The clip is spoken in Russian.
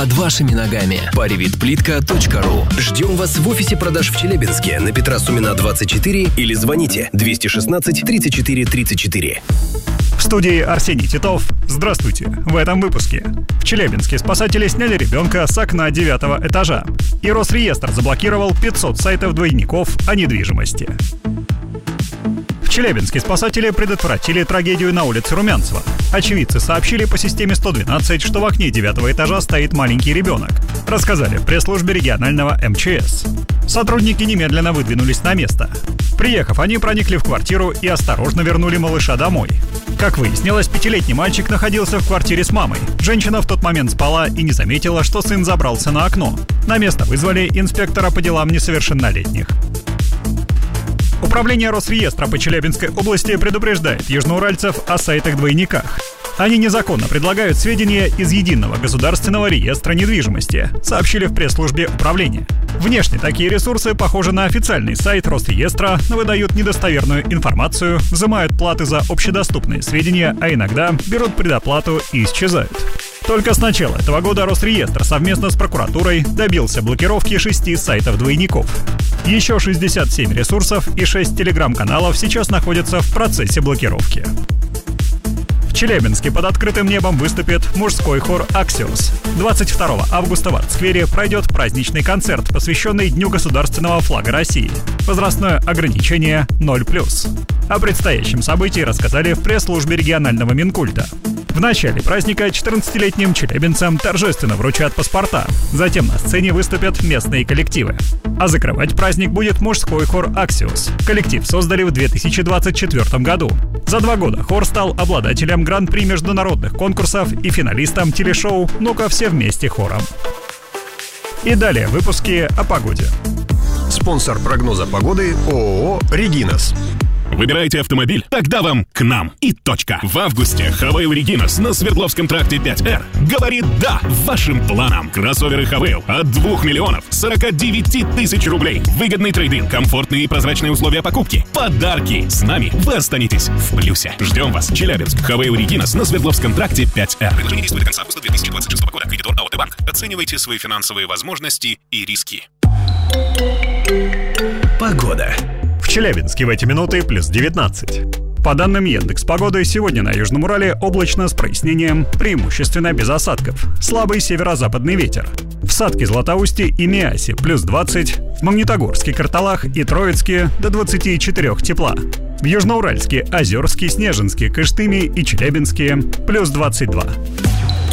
под вашими ногами. Поревитплитка.ру. Ждем вас в офисе продаж в Челябинске на Петра Сумина 24 или звоните 216 34 34. В студии Арсений Титов. Здравствуйте. В этом выпуске. В Челябинске спасатели сняли ребенка с окна 9-го этажа. И Росреестр заблокировал 500 сайтов двойников о недвижимости. В Челябинске спасатели предотвратили трагедию на улице Румянцева. Очевидцы сообщили по системе 112, что в окне 9-го этажа стоит маленький ребенок. Рассказали в пресс-службе регионального МЧС. Сотрудники немедленно выдвинулись на место. Приехав, они проникли в квартиру и осторожно вернули малыша домой. Как выяснилось, 5-летний мальчик находился в квартире с мамой. Женщина в тот момент спала и не заметила, что сын забрался на окно. На место вызвали инспектора по делам несовершеннолетних. Управление Росреестра по Челябинской области предупреждает южноуральцев о сайтах-двойниках. Они незаконно предлагают сведения из Единого государственного реестра недвижимости, сообщили в пресс-службе управления. Внешне такие ресурсы похожи на официальный сайт Росреестра, но выдают недостоверную информацию, взимают платы за общедоступные сведения, а иногда берут предоплату и исчезают. Только с начала этого года Росреестр совместно с прокуратурой добился блокировки 6 сайтов-двойников. Еще 67 ресурсов и 6 телеграм-каналов сейчас находятся в процессе блокировки. В Челябинске под открытым небом выступит мужской хор «Аксиос». 22 августа в Арт-сквере пройдет праздничный концерт, посвященный Дню государственного флага России. Возрастное ограничение 0+. О предстоящем событии рассказали в пресс-службе регионального Минкульта. В начале праздника 14-летним челябинцам торжественно вручат паспорта. Затем на сцене выступят местные коллективы. А закрывать праздник будет мужской хор «Аксиос». Коллектив создали в 2024 году. За 2 года хор стал обладателем гран-при международных конкурсов и финалистом телешоу «Ну-ка все вместе хором». И далее выпуски о погоде. Спонсор прогноза погоды ООО «Регинас». Выбираете автомобиль? Тогда вам к нам и точка. В августе Хавейл Регинас на Свердловском тракте 5Р говорит «да» вашим планам. Кроссоверы Хавейл от 2 миллионов 49 тысяч рублей. Выгодный трейд-ин, комфортные и прозрачные условия покупки. Подарки. С нами вы останетесь в плюсе. Ждем вас. Челябинск. Хавейл Регинас на Свердловском тракте 5Р. Предложение действует до конца августа 2026 года. Кредитор АОТ Банк. Оценивайте свои финансовые возможности и риски. Погода. В Челябинске в эти минуты плюс 19. По данным Яндекс.Погоды, сегодня на Южном Урале облачно с прояснением, преимущественно без осадков. Слабый северо-западный ветер. В Сатке, Златоусте и Миасе плюс 20, в Магнитогорске, Карталах и Троицке до 24 тепла. В Южноуральске, Озерске, Снежинске, Кыштыме и Челябинске плюс 22.